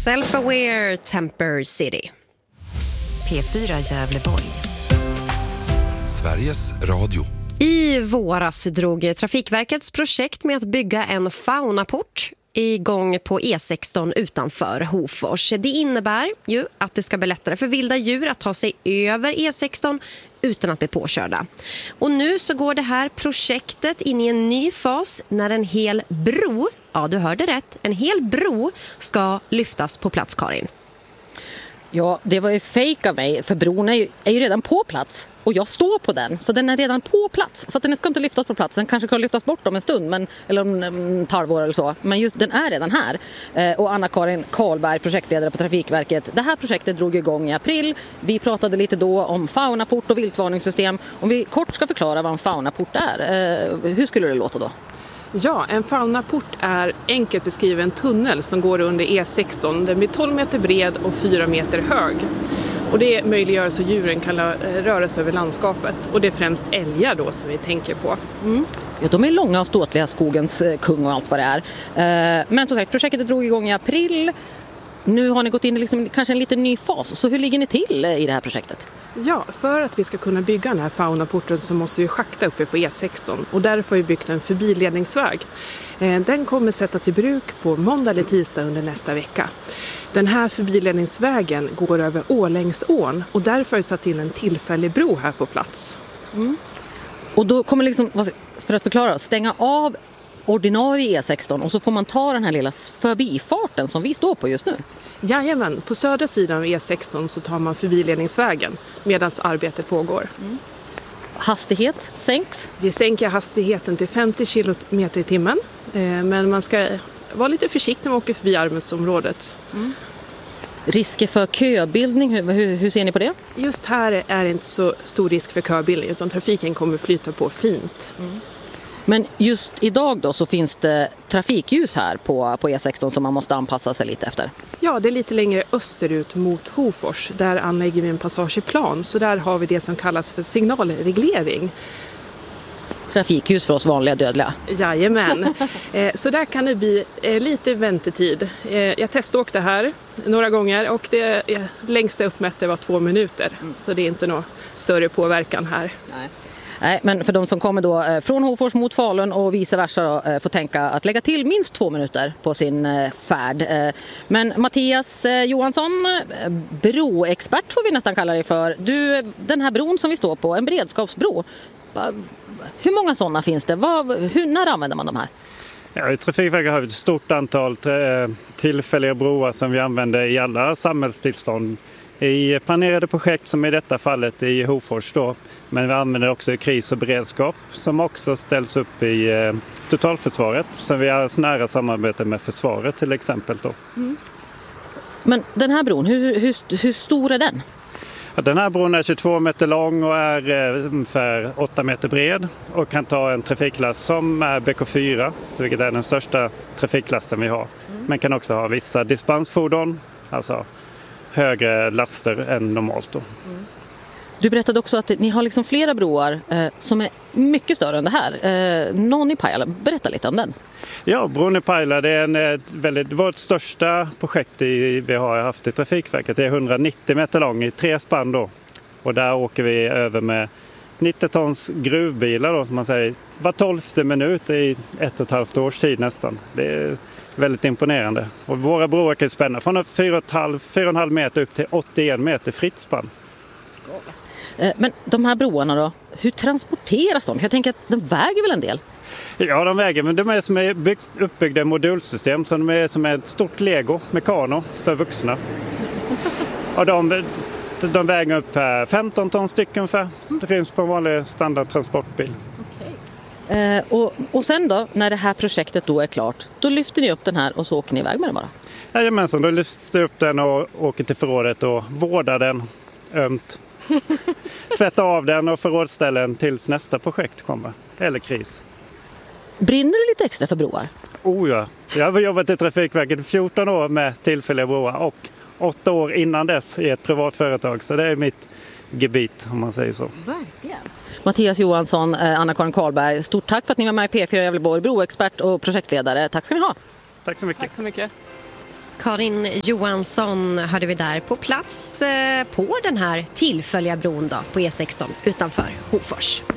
Self-Aware Temper City. P4 Gävleborg. Sveriges Radio. I våras drog Trafikverkets projekt med att bygga en faunaport igång på E16 utanför Hofors. Det innebär ju att det ska bli lättare för vilda djur att ta sig över E16 utan att bli påkörda. Och nu så går det här projektet in i en ny fas när en hel bro, ja du hörde rätt, en hel bro ska lyftas på plats, Karin. Ja, det var ju fake av mig, för bron är ju redan på plats och jag står på den, så den är redan på plats. Så att den ska inte lyftas på plats, den kanske kan lyftas bort om en stund, eller om en halvår eller så. Men just den är redan här. Och Anna-Karin Karlberg, projektledare på Trafikverket, det här projektet drog igång i april. Vi pratade lite då om faunaport och viltvarningssystem. Om vi kort ska förklara vad en faunaport är, hur skulle det låta då? Ja, en faunaport är enkelt beskriven en tunnel som går under E16. Den blir 12 meter bred och 4 meter hög. Och det möjliggör så djuren kan röra sig över landskapet. Och det är främst älgar då som vi tänker på. Mm. Ja, de är långa och ståtliga, skogens kung och allt vad det är. Men som sagt, projektet drog igång i april. Nu har ni gått in i liksom kanske en lite ny fas. Så hur ligger ni till i det här projektet? Ja, för att vi ska kunna bygga den här faunaporten så måste vi schakta uppe på E16 och därför har vi byggt en förbiledningsväg. Den kommer sättas i bruk på måndag eller tisdag under nästa vecka. Den här förbiledningsvägen går över Ålängsån och därför har vi satt in en tillfällig bro här på plats. Mm. Och då kommer liksom, för att förklara, stänga av ordinarie E16 och så får man ta den här lilla förbifarten som vi står på just nu. Jajamän, på södra sidan av E16 så tar man förbiledningsvägen medan arbetet pågår. Mm. Hastighet sänks? Vi sänker hastigheten till 50 km i timmen, men man ska vara lite försiktig när man åker förbi arbetsområdet. Mm. Risker för köbildning, hur ser ni på det? Just här är det inte så stor risk för köbildning utan trafiken kommer flyta på fint. Mm. Men just idag då så finns det trafikljus här på E16 som man måste anpassa sig lite efter. Ja, det är lite längre österut mot Hofors. Där anlägger vi en passageplan. Så där har vi det som kallas för signalreglering. Trafikljus för oss vanliga dödliga. Jajamän. Så där kan det bli lite väntetid. Jag teståkte här några gånger och det längsta uppmätte var 2 minuter. Så det är inte någon större påverkan här. Nej, men för de som kommer då från Hofors mot Falun och vice versa då, får tänka att lägga till minst 2 minuter på sin färd. Men Mattias Johansson, broexpert får vi nästan kalla dig för. Du, den här bron som vi står på, en beredskapsbro. Hur många sådana finns det? När använder man de här? Ja, i Trafikverket har vi ett stort antal tillfälliga broar som vi använder i alla samhällstillstånd. I planerade projekt som i detta fallet i Hofors då. Men vi använder också i kris och beredskap som också ställs upp i totalförsvaret. Så vi har nära samarbete med försvaret till exempel då. Mm. Men den här bron, hur stor är den? Ja, den här bron är 22 meter lång och är ungefär 8 meter bred och kan ta en trafiklast som är BK4, vilket är den största trafiklasten vi har. Mm. Men kan också ha vissa dispensfordon, alltså högre laster än normalt då. Mm. Du berättade också att ni har liksom flera broar som är mycket större än det här. Någon i Pajala, berätta lite om den. Ja, bron i Pajala det är vårt största projekt vi har haft i Trafikverket. Det är 190 meter lång i 3 spann då. Och där åker vi över med 90 tons gruvbilar då, som man säger, var 12:e minut i 1,5 års tid nästan. Det är väldigt imponerande. Och våra broar kan spänna från 4,5 meter upp till 81 meter fritt spann. Men de här broarna då, hur transporteras de? Jag tänker att de väger väl en del? Ja, de väger, men de är som är uppbyggda i modulsystem. Så de är som ett stort Lego Meccano för vuxna. Och de väger upp 15 ton stycken för. Det ryms på en vanlig standardtransportbil. Okay. Och sen då, när det här projektet då är klart, då lyfter ni upp den här och så åker ni iväg med den bara? Jajamensan, då lyfter vi upp den och åker till förrådet och vårdar den ömt. Tvätta av den och förrådsställa den tills nästa projekt kommer. Eller kris. Brinner du lite extra för broar? Oh ja. Jag har jobbat i Trafikverket i 14 år med tillfälliga broar och 8 år innan dess i ett privat företag. Så det är mitt gebit om man säger så. Verkligen. Mattias Johansson, Anna-Karin Karlberg, stort tack för att ni var med i P4 Gävleborg, broexpert och projektledare. Tack ska ni ha. Tack så mycket. Tack så mycket. Karin Johansson hörde vi där på plats på den här tillfälliga bron då, på E16 utanför Hofors.